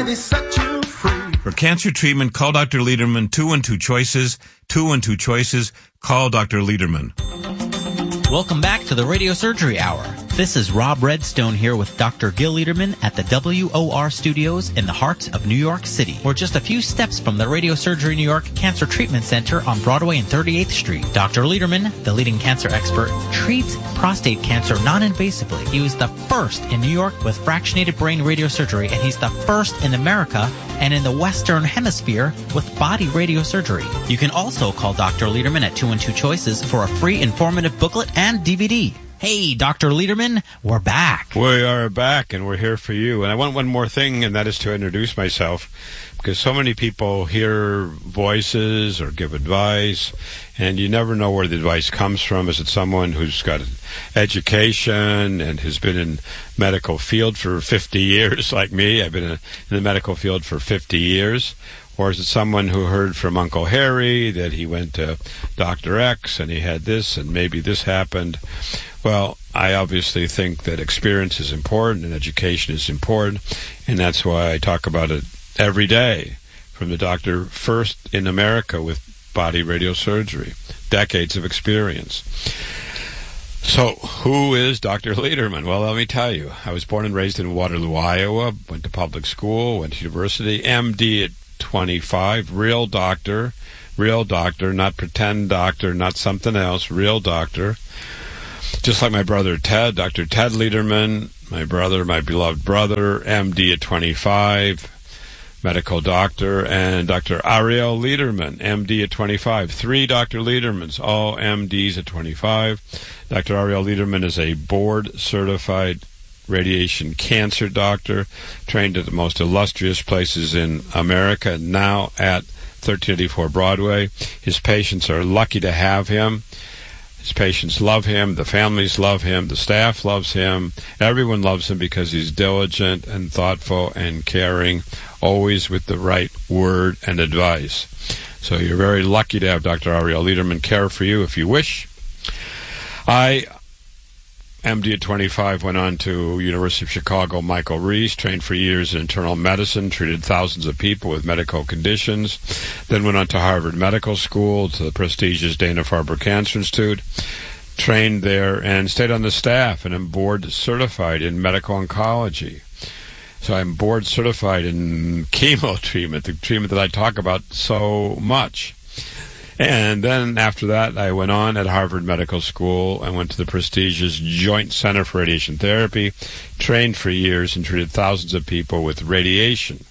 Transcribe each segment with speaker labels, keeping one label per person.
Speaker 1: already set you free.
Speaker 2: For cancer treatment, call Dr. Lederman. 212 Choices. 212 Choices. Call Dr. Lederman.
Speaker 3: Welcome back to the Radio Surgery Hour. This is Rob Redstone here with Dr. Gil Lederman at the WOR Studios in the heart of New York City. We're just a few steps from the Radio Surgery New York Cancer Treatment Center on Broadway and 38th Street. Dr. Lederman, the leading cancer expert, treats prostate cancer non-invasively. He was the first in New York with fractionated brain radiosurgery, and he's the first in America and in the Western Hemisphere with body radiosurgery. You can also call Dr. Lederman at 212 Choices for a free informative booklet and DVD. Hey, Dr. Lederman, we're back.
Speaker 4: We are back, and we're here for you. And I want one more thing, and that is to introduce myself, because so many people hear voices or give advice, and you never know where the advice comes from. Is it someone who's got an education and has been in medical field for 50 years, like me? I've been in the medical field for 50 years. Or is it someone who heard from Uncle Harry that he went to Dr. X and he had this and maybe this happened? Well, I obviously think that experience is important and education is important, and that's why I talk about it every day, from the doctor first in America with body radiosurgery, decades of experience. So, who is Dr. Lederman? Well, let me tell you. I was born and raised in Waterloo, Iowa, went to public school, went to university, MD at 25, real doctor, not pretend doctor, not something else, real doctor. Just like my brother Ted, Dr. Ted Lederman, my beloved brother, MD at 25, medical doctor, and Dr. Ariel Lederman, MD at 25. 3 Dr. Ledermans, all MDs at 25. Dr. Ariel Lederman is a board-certified radiation cancer doctor, trained at the most illustrious places in America, now at 1384 Broadway. His patients are lucky to have him. His patients love him, the families love him, the staff loves him, everyone loves him because he's diligent and thoughtful and caring, always with the right word and advice. So you're very lucky to have Dr. Ariel Lederman care for you if you wish. I, MD at 25, went on to University of Chicago, Michael Reese, trained for years in internal medicine, treated thousands of people with medical conditions, then went on to Harvard Medical School, to the prestigious Dana-Farber Cancer Institute, trained there and stayed on the staff, and am board certified in medical oncology. So I'm board certified in chemo treatment, the treatment that I talk about so much. And then after that, I went on at Harvard Medical School and went to the prestigious Joint Center for Radiation Therapy, trained for years and treated thousands of people with radiation.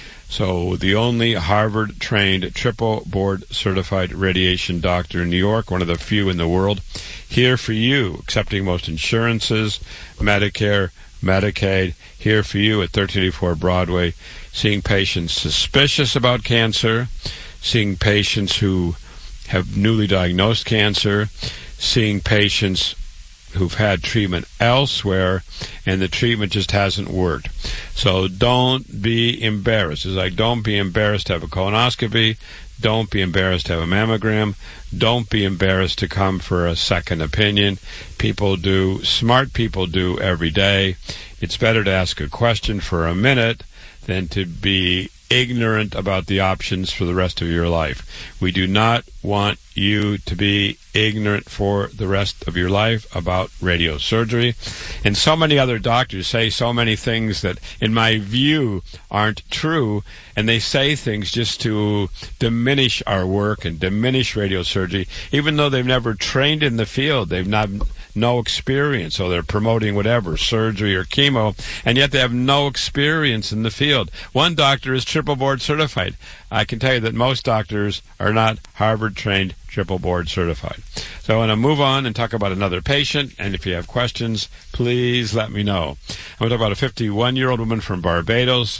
Speaker 4: So the only Harvard-trained, triple board-certified radiation doctor in New York, one of the few in the world, here for you, accepting most insurances, Medicare, Medicaid, here for you at 1384 Broadway, seeing patients suspicious about cancer, seeing patients who have newly diagnosed cancer, seeing patients who've had treatment elsewhere, and the treatment just hasn't worked. So don't be embarrassed. It's like, don't be embarrassed to have a colonoscopy. Don't be embarrassed to have a mammogram. Don't be embarrassed to come for a second opinion. People do, smart people do every day. It's better to ask a question for a minute than to be ignorant about the options for the rest of your life. We do not want you to be ignorant for the rest of your life about radiosurgery. And so many other doctors say so many things that, in my view, aren't true, and they say things just to diminish our work and diminish radiosurgery, even though they've never trained in the field. They've not no experience, so they're promoting whatever, surgery or chemo, and yet they have no experience in the field. One doctor is triple board certified. I can tell you that most doctors are not Harvard-trained, triple board certified. So I want to move on and talk about another patient, and if you have questions, please let me know. I'm going to talk about a 51-year-old woman from Barbados.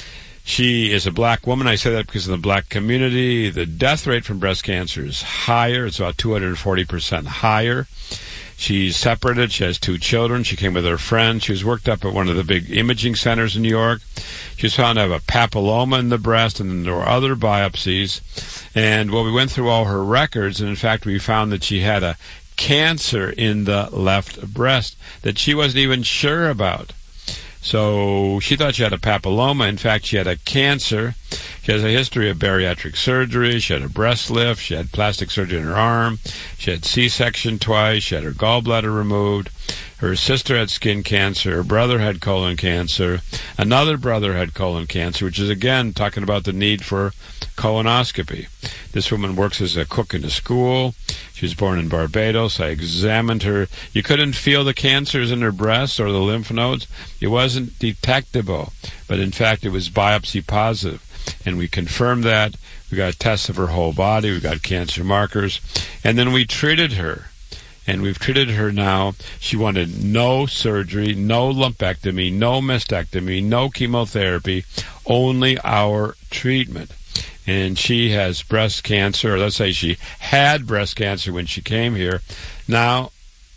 Speaker 4: She is a black woman. I say that because in the black community, the death rate from breast cancer is higher. It's about 240% higher. She's separated. She has 2 children. She came with her friend. She was worked up at one of the big imaging centers in New York. She was found to have a papilloma in the breast, and then there were other biopsies. And, well, we went through all her records, and in fact, we found that she had a cancer in the left breast that she wasn't even sure about. So she thought she had a papilloma. In fact, she had a cancer. She has a history of bariatric surgery. She had a breast lift. She had plastic surgery in her arm. She had C-section twice. She had her gallbladder removed. Her sister had skin cancer. Her brother had colon cancer. Another brother had colon cancer, which is, again, talking about the need for colonoscopy. This woman works as a cook in a school. She was born in Barbados. I examined her. You couldn't feel the cancers in her breast or the lymph nodes. It wasn't detectable, but in fact it was biopsy positive. And we confirmed that. We got tests of her whole body. We got cancer markers. And then we treated her. And we've treated her now. She wanted no surgery, no lumpectomy, no mastectomy, no chemotherapy, only our treatment. And she has breast cancer, or let's say she had breast cancer when she came here, now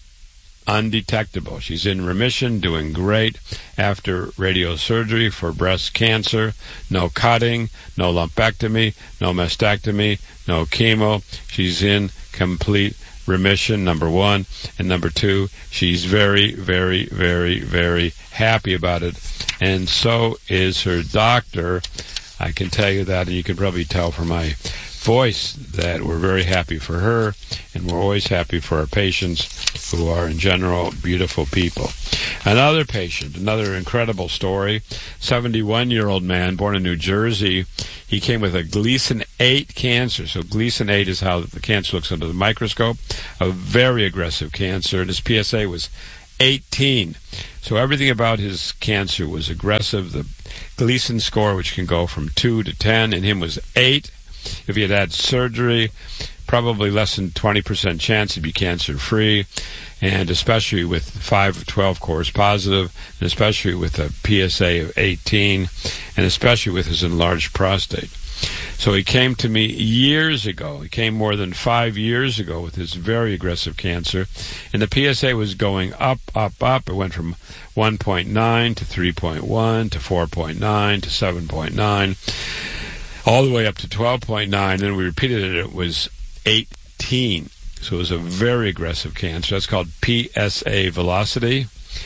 Speaker 4: undetectable. She's in remission, doing great after radiosurgery for breast cancer. No cutting, no lumpectomy, no mastectomy, no chemo. She's in complete remission, number one. And number two, she's very, very, very, very happy about it. And so is her doctor. I can tell you that, and you can probably tell from my voice that we're very happy for her, and we're always happy for our patients who are, in general, beautiful people. Another patient, another incredible story, 71-year-old man born in New Jersey. He came with a Gleason 8 cancer. So Gleason 8 is how the cancer looks under the microscope, a very aggressive cancer, and his PSA was 18. So everything about his cancer was aggressive. The Gleason score, which can go from 2 to 10, in him was 8. If he had had surgery, probably less than 20% chance he'd be cancer-free, and especially with 5 of 12 cores positive, and especially with a PSA of 18, and especially with his enlarged prostate. So he came to me years ago. He came more than 5 years ago with this very aggressive cancer, and the PSA was going up, up, up. It went from 1.9 to 3.1 to 4.9 to 7.9, all the way up to 12.9, and we repeated it. It was 18. So it was a very aggressive cancer. That's called PSA velocity.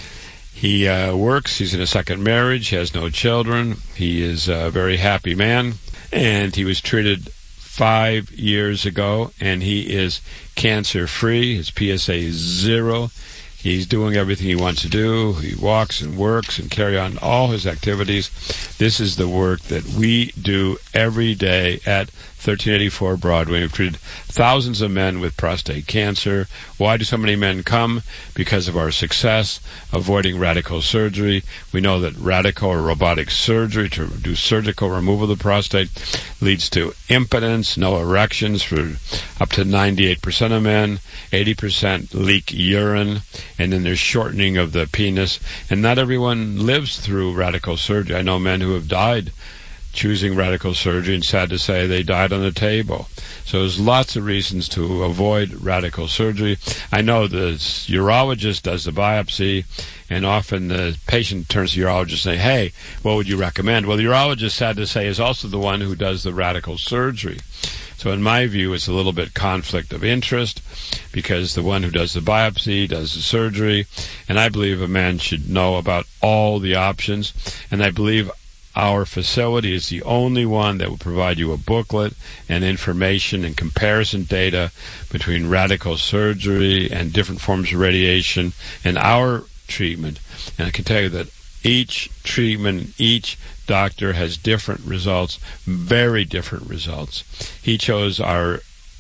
Speaker 4: He works. He's in a second marriage. He has no children. He is a very happy man. And he was treated 5 years ago, and he is cancer-free. His PSA is 0. He's doing everything he wants to do. He walks and works and carry on all his activities. This is the work that we do every day at 1384 Broadway. We've treated thousands of men with prostate cancer. Why do so many men come? Because of our success avoiding radical surgery. We know that radical or robotic surgery to do surgical removal of the prostate leads to impotence, no erections for up to 98% of men. 80% leak urine, and then there's shortening of the penis. And not everyone lives through radical surgery. I know men who have died choosing radical surgery, and sad to say, they died on the table. So there's lots of reasons to avoid radical surgery. I know the urologist does the biopsy, and often the patient turns to the urologist and say, hey, what would you recommend? Well, the urologist, sad to say, is also the one who does the radical surgery. So in my view, it's a little bit conflict of interest, because the one who does the biopsy does the surgery, and I believe a man should know about all the options, and I believe our facility is the only one that will provide you a booklet and information and comparison data between radical surgery and different forms of radiation and our treatment. And I can tell you that each treatment, each doctor has different results, very different results. He chose our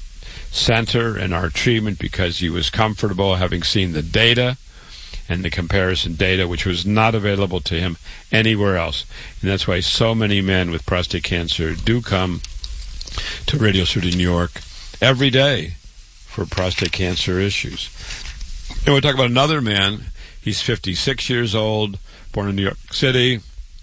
Speaker 4: center and our treatment because he was comfortable having seen the data and the comparison data, which was not available to him anywhere else. And that's why so many men with prostate cancer do come to Radiosurgery New York every day for prostate cancer issues. And we'll talk about another man. He's 56 years old, born in New York City.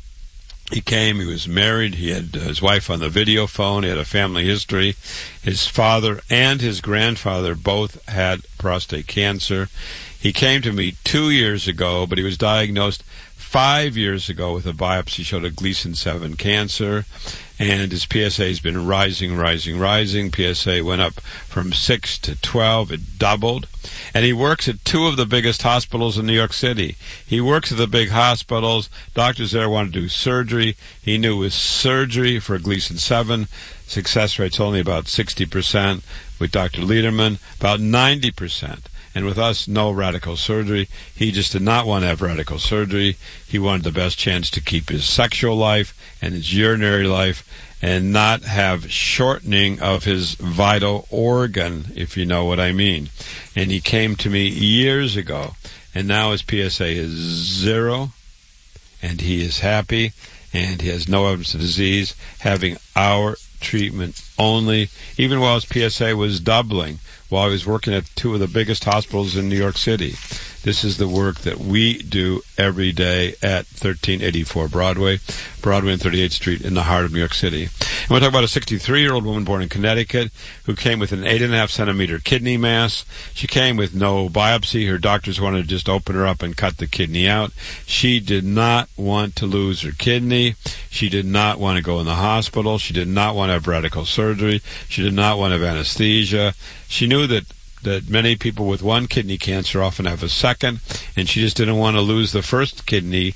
Speaker 4: He came, he was married, he had his wife on the video phone, he had a family history. His father and his grandfather both had prostate cancer. He came to me 2 years ago, but he was diagnosed 5 years ago with a biopsy showed a Gleason 7 cancer, and his PSA has been rising. PSA went up from 6 to 12. It doubled. And he works at two of the biggest hospitals in New York City. He works at the big hospitals. Doctors there want to do surgery. He knew with surgery for Gleason 7, success rate's only about 60%. With Dr. Lederman, about 90%. And with us, no radical surgery. He just did not want to have radical surgery. He wanted the best chance to keep his sexual life and his urinary life and not have shortening of his vital organ, if you know what I mean. And he came to me years ago, and now his PSA is 0, and he is happy, and he has no evidence of disease, having our treatment only, even while his PSA was doubling, while I was working at two of the biggest hospitals in New York City. This is the work that we do every day at 1384 Broadway and 38th Street in the heart of New York City. And we'll talk about a 63-year-old woman born in Connecticut who came with an 8.5-centimeter kidney mass. She came with no biopsy. Her doctors wanted to just open her up and cut the kidney out. She did not want to lose her kidney. She did not want to go in the hospital. She did not want to have radical surgery. She did not want to have anesthesia. She knew that many people with one kidney cancer often have a second, and she just didn't want to lose the first kidney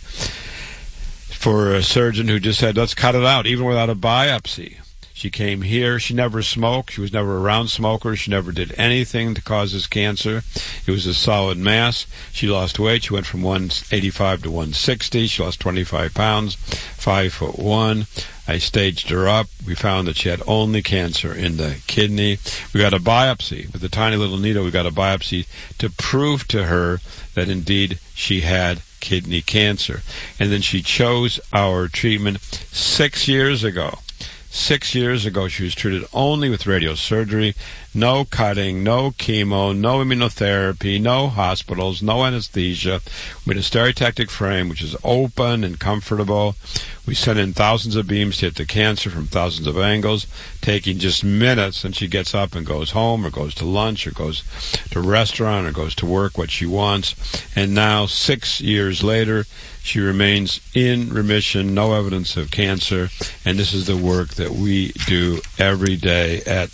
Speaker 4: for a surgeon who just said, let's cut it out, even without a biopsy. She came here. She never smoked. She was never around smokers. She never did anything to cause this cancer. It was a solid mass. She lost weight. She went from 185 to 160. She lost 25 pounds, 5'1". I staged her up. We found that she had only cancer in the kidney. We got a biopsy. With a tiny little needle, we got a biopsy to prove to her that indeed she had kidney cancer. And then she chose our treatment 6 years ago. 6 years ago, she was treated only with radiosurgery, no cutting, no chemo, no immunotherapy, no hospitals, no anesthesia. We had a stereotactic frame, which is open and comfortable. We sent in thousands of beams to hit the cancer from thousands of angles, taking just minutes, and she gets up and goes home or goes to lunch or goes to a restaurant or goes to work, what she wants. And now, 6 years later, she remains in remission, no evidence of cancer, and this is the work that we do every day at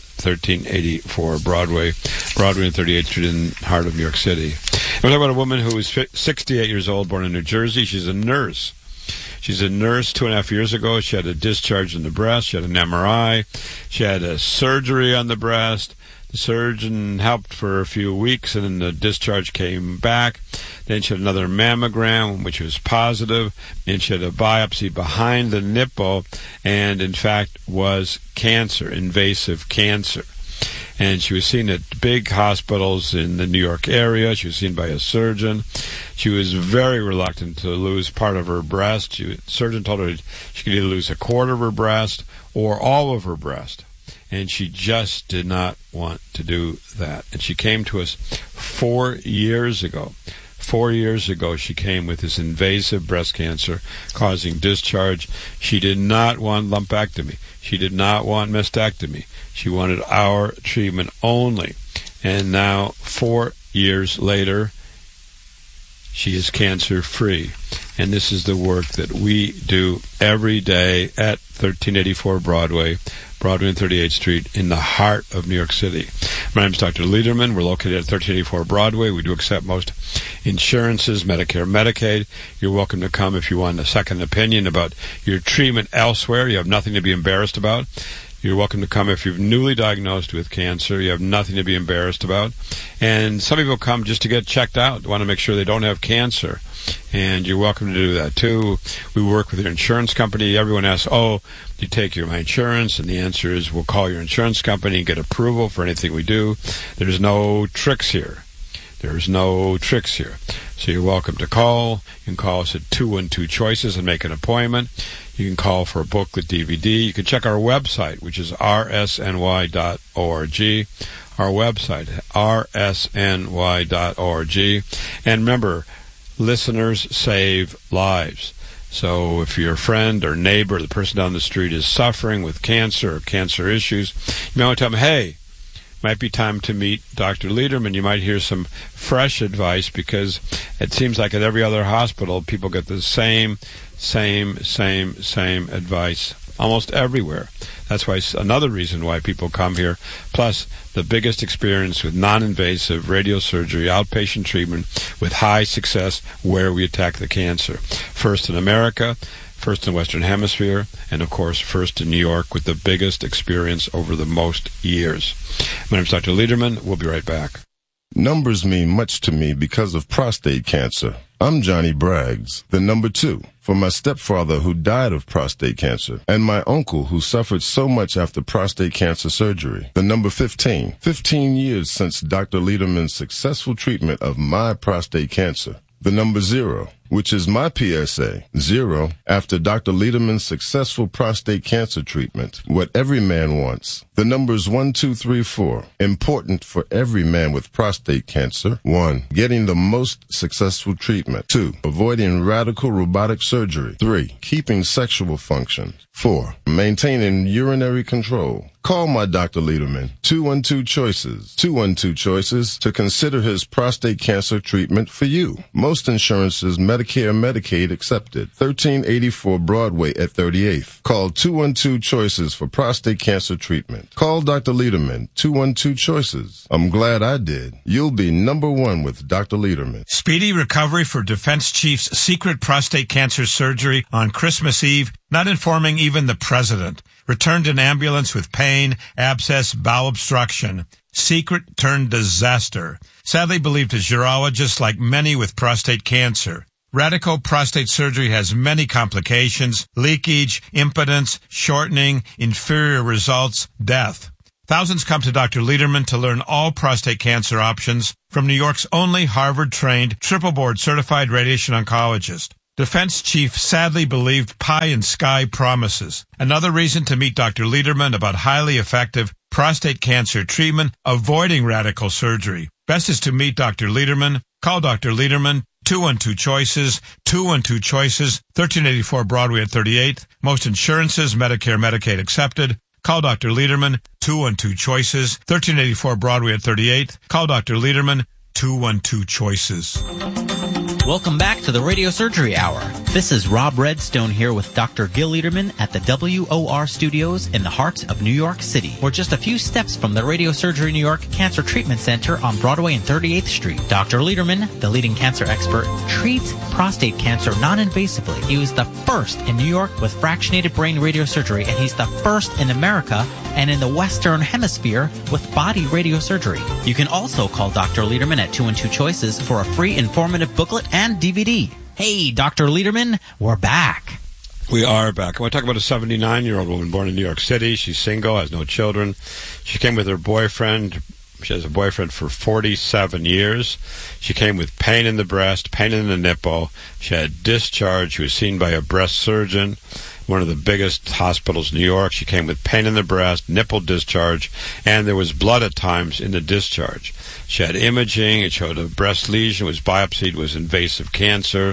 Speaker 4: 1384 Broadway and 38th Street in the heart of New York City. And we're talking about a woman who is 68 years old, born in New Jersey. She's a nurse. She's a nurse. 2.5 years ago, she had a discharge in the breast. She had an MRI. She had a surgery on the breast. The surgeon helped for a few weeks, and then the discharge came back. Then she had another mammogram, which was positive, and she had a biopsy behind the nipple, and in fact was cancer, invasive cancer. And she was seen at big hospitals in the New York area. She was seen by a surgeon. She was very reluctant to lose part of her breast. The surgeon told her she could either lose a quarter of her breast or all of her breast. And she just did not want to do that. And she came to us 4 years ago. 4 years ago, she came with this invasive breast cancer causing discharge. She did not want lumpectomy. She did not want mastectomy. She wanted our treatment only. And now, 4 years later, she is cancer-free. And this is the work that we do every day at 1384 Broadway and 38th Street in the heart of New York City. My name is Dr. Lederman. We're located at 1384 Broadway. We do accept most insurances, Medicare, Medicaid. You're welcome to come if you want a second opinion about your treatment elsewhere. You have nothing to be embarrassed about. You're welcome to come if you're newly diagnosed with cancer. You have nothing to be embarrassed about. And some people come just to get checked out, want to make sure they don't have cancer. And you're welcome to do that, too. We work with your insurance company. Everyone asks, do you take my insurance? And the answer is, we'll call your insurance company and get approval for anything we do. There's no tricks here. There's no tricks here. So you're welcome to call. You can call us at 212 Choices and make an appointment. You can call for a booklet, DVD. You can check our website, which is rsny.org. Our website, rsny.org. And remember, listeners save lives. So if your friend or neighbor, the person down the street is suffering with cancer or cancer issues, you might want to tell them, hey, might be time to meet Dr. Lederman. You might hear some fresh advice, because it seems like at every other hospital, people get the same advice almost everywhere. That's why another reason why people come here. Plus, the biggest experience with non-invasive radiosurgery, outpatient treatment with high success where we attack the cancer. First in America, first in the Western Hemisphere, and of course, first in New York with the biggest experience over the most years. My name is Dr. Lederman. We'll be right back.
Speaker 1: Numbers mean much to me because of prostate cancer. I'm Johnny Braggs, the number 2, for my stepfather who died of prostate cancer, and my uncle who suffered so much after prostate cancer surgery. The number 15, 15 years since Dr. Lederman's successful treatment of my prostate cancer. The number 0, which is my PSA, 0, after Dr. Lederman's successful prostate cancer treatment. What every man wants. The numbers 1, 2, 3, 4, important for every man with prostate cancer. 1, getting the most successful treatment. 2, avoiding radical robotic surgery. 3, keeping sexual function. 4, maintaining urinary control. Call my Dr. Lederman, 212-CHOICES, 212-CHOICES, to consider his prostate cancer treatment for you. Most insurances, Medicare, Medicaid accepted. 1384 Broadway at 38th. Call 212-CHOICES for prostate cancer treatment. Call Dr. Lederman, 212-CHOICES. I'm glad I did. You'll be number 1 with Dr. Lederman.
Speaker 2: Speedy recovery for Defense Chief's secret prostate cancer surgery on Christmas Eve, not informing even the president. Returned in ambulance with pain, abscess, bowel obstruction. Secret turned disaster. Sadly believed as urologist, like many with prostate cancer. Radical prostate surgery has many complications: leakage, impotence, shortening, inferior results, death. Thousands come to Dr. Lederman to learn all prostate cancer options from New York's only Harvard-trained, triple-board certified radiation oncologist. Defense Chief sadly believed pie in sky promises. Another reason to meet Dr. Lederman about highly effective prostate cancer treatment, avoiding radical surgery. Best is to meet Dr. Lederman. Call Dr. Lederman, 212-CHOICES, 212-CHOICES, 1384 Broadway at 38th. Most insurances, Medicare, Medicaid accepted. Call Dr. Lederman, 212-CHOICES, 1384 Broadway at 38th. Call Dr. Lederman, 212-CHOICES.
Speaker 3: Welcome back to the Radio Surgery Hour. This is Rob Redstone here with Dr. Gil Lederman at the WOR Studios in the heart of New York City. We're just a few steps from the Radio Surgery New York Cancer Treatment Center on Broadway and 38th Street. Dr. Lederman, the leading cancer expert, treats prostate cancer non-invasively. He was the first in New York with fractionated brain radiosurgery, and he's the first in America and in the Western Hemisphere with body radiosurgery. You can also call Dr. Lederman at 212-CHOICES for a free informative booklet and DVD. Hey, Dr. Lederman, we're back.
Speaker 4: We are back. I want to talk about a 79-year-old woman born in New York City. She's single, has no children. She came with her boyfriend. She has a boyfriend for 47 years. She came with pain in the breast, pain in the nipple. She had discharge. She was seen by a breast surgeon, one of the biggest hospitals in New York. She came with pain in the breast, nipple discharge, and there was blood at times in the discharge. She had imaging. It showed a breast lesion, was biopsied, was invasive cancer.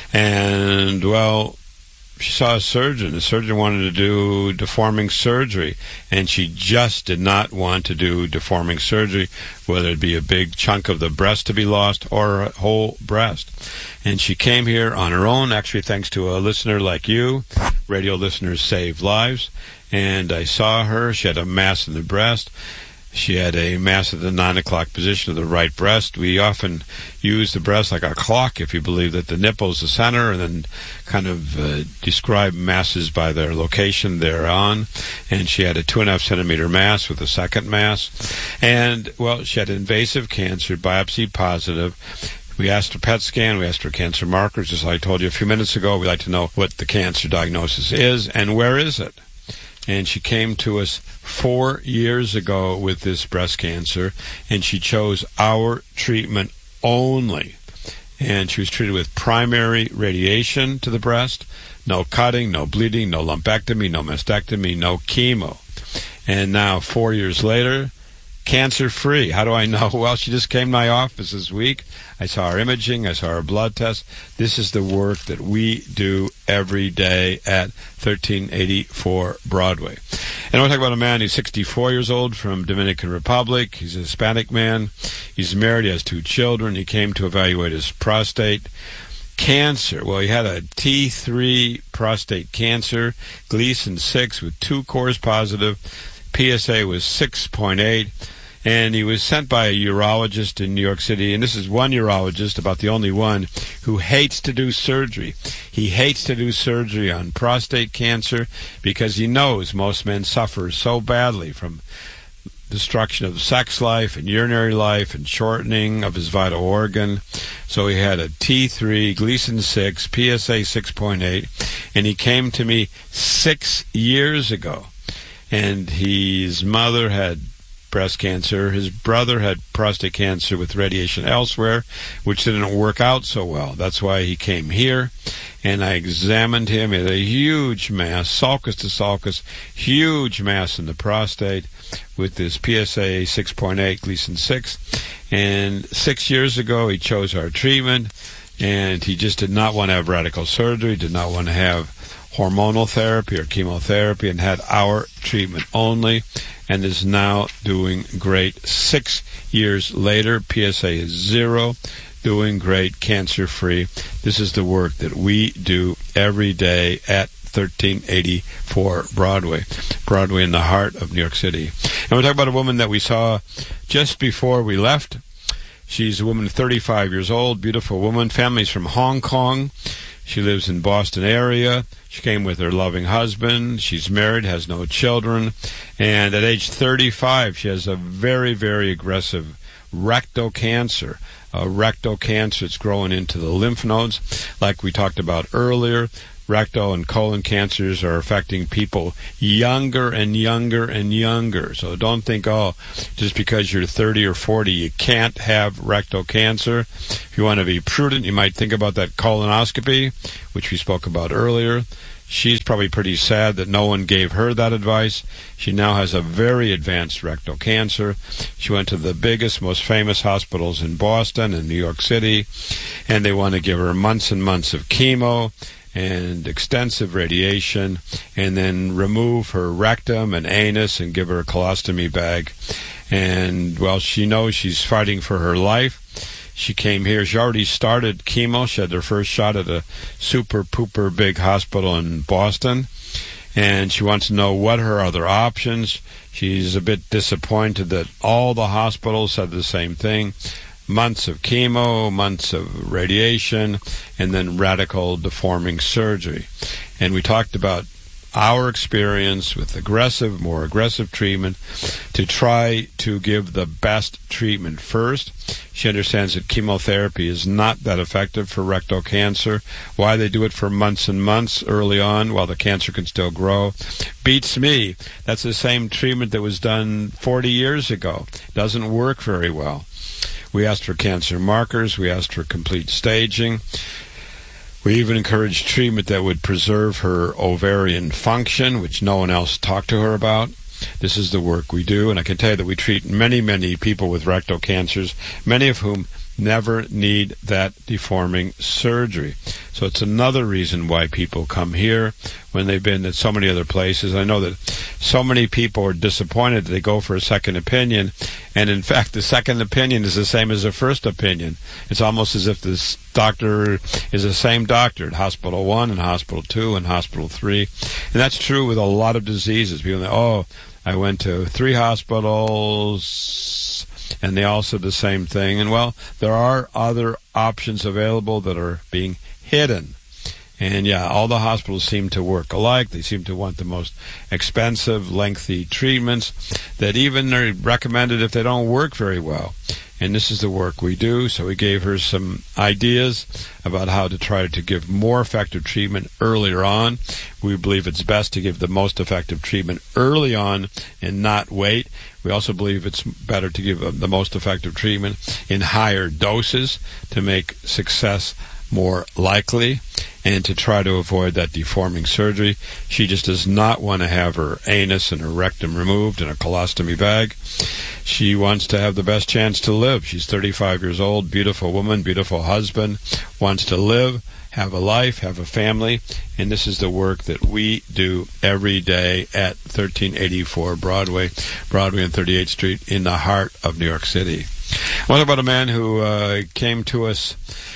Speaker 4: And, well, she saw a surgeon. The surgeon wanted to do deforming surgery, and she just did not want to do deforming surgery, whether it be a big chunk of the breast to be lost or a whole breast. And she came here on her own, actually thanks to a listener like you. Radio listeners save lives. And I saw her. She had a mass in the breast. She had a mass at the 9 o'clock position of the right breast. We often use the breast like a clock, if you believe that the nipple is the center, and then kind of describe masses by their location thereon. And she had a 2.5 centimeter mass with a second mass. And, well, she had invasive cancer, biopsy positive. We asked her PET scan. We asked her cancer markers. Just like I told you a few minutes ago, we like to know what the cancer diagnosis is and where is it. And she came to us 4 years ago with this breast cancer, and she chose our treatment only. And she was treated with primary radiation to the breast, no cutting, no bleeding, no lumpectomy, no mastectomy, no chemo. And now, 4 years later, cancer-free. How do I know? Well, she just came to my office this week. I saw her imaging. I saw her blood test. This is the work that we do every day at 1384 Broadway. And I want to talk about a man who's 64 years old from Dominican Republic. He's a Hispanic man. He's married. He has 2 children. He came to evaluate his prostate cancer. Well, he had a T3 prostate cancer, Gleason 6 with 2 cores positive. PSA was 6.8. And he was sent by a urologist in New York City, and this is one urologist, about the only one, who hates to do surgery. He hates to do surgery on prostate cancer because he knows most men suffer so badly from destruction of sex life and urinary life and shortening of his vital organ. So he had a T3, Gleason 6, PSA 6.8, and he came to me 6 years ago. And his mother had breast cancer. His brother had prostate cancer with radiation elsewhere, which didn't work out so well. That's why he came here, and I examined him. He had a huge mass, sulcus to sulcus, huge mass in the prostate with this PSA 6.8, Gleason 6. And 6 years ago, he chose our treatment, and he just did not want to have radical surgery, did not want to have hormonal therapy or chemotherapy, and had our treatment only, and is now doing great. 6 years later, PSA is 0, doing great, cancer-free. This is the work that we do every day at 1384 Broadway in the heart of New York City. And we're talking about a woman that we saw just before we left. She's a woman 35 years old, beautiful woman. Family's from Hong Kong. She lives in Boston area. She came with her loving husband. She's married, has no children. And at age 35, she has a very, very aggressive rectal cancer. Rectal cancer, it's growing into the lymph nodes. Like we talked about earlier, rectal and colon cancers are affecting people younger and younger and younger. So don't think, just because you're 30 or 40, you can't have rectal cancer. If you want to be prudent, you might think about that colonoscopy, which we spoke about earlier. She's probably pretty sad that no one gave her that advice. She now has a very advanced rectal cancer. She went to the biggest, most famous hospitals in Boston and New York City, and they want to give her months and months of chemo and extensive radiation, and then remove her rectum and anus and give her a colostomy bag. And, well, she knows she's fighting for her life. She came here. She already started chemo. She had her first shot at a super-pooper big hospital in Boston. And she wants to know what are her other options. She's a bit disappointed that all the hospitals said the same thing. Months of chemo, months of radiation, and then radical deforming surgery. And we talked about our experience with more aggressive treatment to try to give the best treatment first. She understands that chemotherapy is not that effective for rectal cancer. Why they do it for months and months early on while the cancer can still grow beats me. That's the same treatment that was done 40 years ago. Doesn't work very well. We asked for cancer markers. We asked for complete staging. We even encouraged treatment that would preserve her ovarian function, which no one else talked to her about. This is the work we do, and I can tell you that we treat many, many people with rectal cancers, many of whom never need that deforming surgery. So it's another reason why people come here when they've been at so many other places. I know that so many people are disappointed that they go for a second opinion, and in fact the second opinion is the same as the first opinion. It's almost as if this doctor is the same doctor at Hospital 1 and Hospital 2 and Hospital 3. And that's true with a lot of diseases. People think, I went to 3 hospitals and they all said the same thing. And, well, there are other options available that are being hidden. And, yeah, all the hospitals seem to work alike. They seem to want the most expensive, lengthy treatments that even are recommended if they don't work very well. And this is the work we do. So we gave her some ideas about how to try to give more effective treatment earlier on. We believe it's best to give the most effective treatment early on and not wait. We also believe it's better to give the most effective treatment in higher doses to make success more likely, and to try to avoid that deforming surgery. She just does not want to have her anus and her rectum removed in a colostomy bag. She wants to have the best chance to live. She's 35 years old, beautiful woman, beautiful husband, wants to live, have a life, have a family, and this is the work that we do every day at 1384 Broadway and 38th Street in the heart of New York City. I want to talk about a man who came to us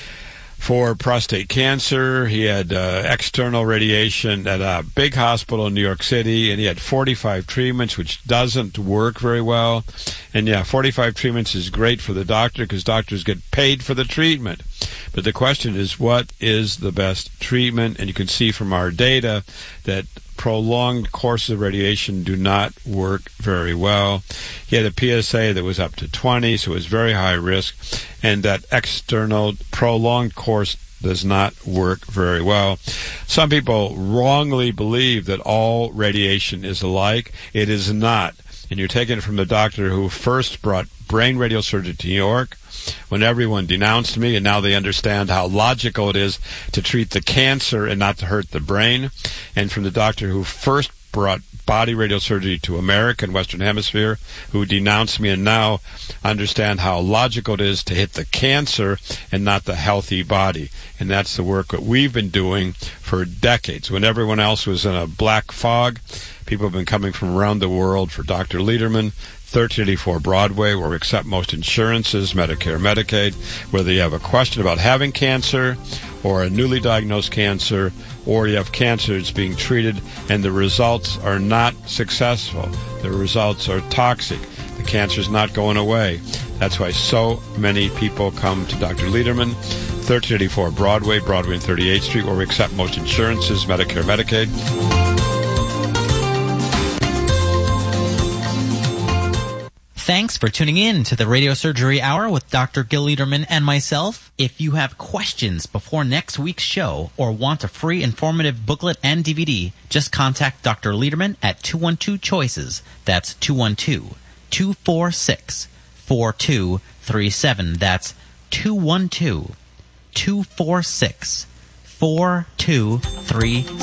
Speaker 4: for prostate cancer. He had external radiation at a big hospital in New York City, and he had 45 treatments, which doesn't work very well. And 45 treatments is great for the doctor because doctors get paid for the treatment. But the question is, what is the best treatment? And you can see from our data that prolonged courses of radiation do not work very well. He had a PSA that was up to 20, so it was very high risk, and that external prolonged course does not work very well. Some people wrongly believe that all radiation is alike. It is not. And you're taking it from the doctor who first brought brain radiosurgery to New York, when everyone denounced me, and now they understand how logical it is to treat the cancer and not to hurt the brain. And from the doctor who first brought body radiosurgery to America and Western Hemisphere, who denounced me and now understand how logical it is to hit the cancer and not the healthy body. And that's the work that we've been doing for decades. When everyone else was in a black fog, people have been coming from around the world for Dr. Lederman, 1384 Broadway, where we accept most insurances, Medicare, Medicaid. Whether you have a question about having cancer or a newly diagnosed cancer, or you have cancer that's being treated and the results are not successful, the results are toxic, the cancer is not going away. That's why so many people come to Dr. Lederman, 1384 Broadway and 38th Street, where we accept most insurances, Medicare, Medicaid.
Speaker 3: Thanks for tuning in to the Radiosurgery Hour with Dr. Gil Lederman and myself. If you have questions before next week's show or want a free informative booklet and DVD, just contact Dr. Lederman at 212-CHOICES. That's 212-246-4237. That's 212-246-4237.